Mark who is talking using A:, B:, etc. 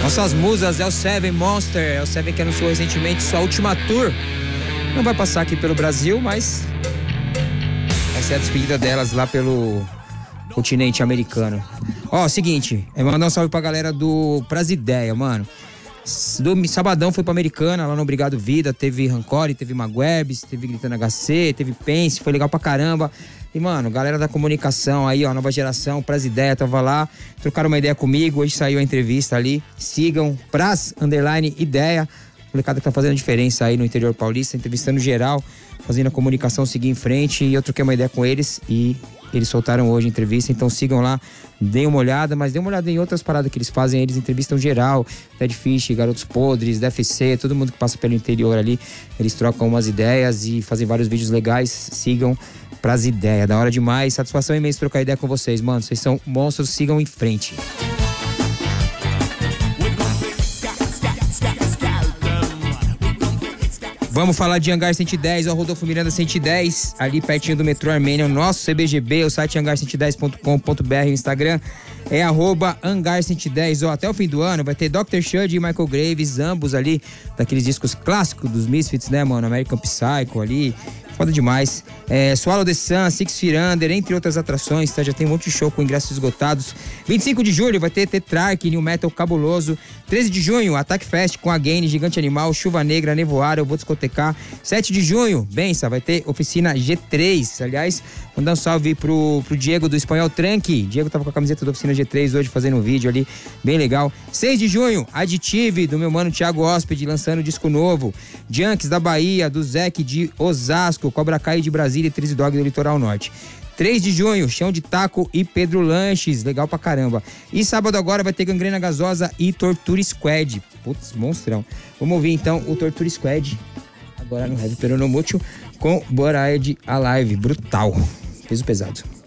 A: Nossas musas é o Seven Monster, é o Seven que anunciou recentemente sua última tour. Não vai passar aqui pelo Brasil, mas essa é a despedida delas lá pelo continente americano. Seguinte, mandar um salve pra galera do Prazideia, mano. Sabadão foi pra Americana, lá no Obrigado Vida, teve Rancore, teve Magwebs, teve Gritando HC, teve Pense, foi legal pra caramba. E, mano, galera da comunicação aí, ó, nova geração, Prazideia, tava lá, trocaram uma ideia comigo, hoje saiu a entrevista ali. Sigam, Praz_Ideia, molecada que tá fazendo diferença aí no interior paulista, entrevistando geral, fazendo a comunicação seguir em frente. E eu troquei uma ideia com eles e eles soltaram hoje a entrevista, então sigam lá, deem uma olhada, mas deem uma olhada em outras paradas que eles fazem. Eles entrevistam geral, Dead Fish, Garotos Podres, DFC, todo mundo que passa pelo interior ali, eles trocam umas ideias e fazem vários vídeos legais. Sigam Prazideia, da hora demais, satisfação imensa trocar ideia com vocês, mano, vocês são monstros, sigam em frente. Vamos falar de Hangar 110, ó, Rodolfo Miranda 110, ali pertinho do metrô Armênia, o nosso CBGB, o site hangar110.com.br, o Instagram é @hangar110, ó, até o fim do ano vai ter Dr. Shud e Michael Graves, ambos ali, daqueles discos clássicos dos Misfits, né, mano, American Psycho ali, foda demais. Swallow the Sun, Six Feet Under, entre outras atrações, tá? Já tem um monte de show com ingressos esgotados. 25 de julho vai ter Tetrarch, New Metal Cabuloso. 13 de junho, Attack Fest com Again, Gigante Animal, Chuva Negra, Nevoar, Eu Vou Discotecar. 7 de junho, bença, vai ter Oficina G3. Aliás, mandar um salve pro Diego do Espanhol Tranque. Diego tava com a camiseta da Oficina G3 hoje fazendo um vídeo ali, bem legal. 6 de junho, Additive, do meu mano Thiago Hóspede, lançando disco novo. Junks da Bahia, do Zeke de Osasco, Cobra Kai de Brasília e Trizy Dog do Litoral Norte. 3 de junho, Chão de Taco e Pedro Lanches, legal pra caramba. E sábado agora vai ter Gangrena Gasosa e Torture Squad. Putz, monstrão. Vamos ouvir então o Torture Squad, agora no Heavy Peronomútil, com Boraed Alive, brutal. Peso pesado.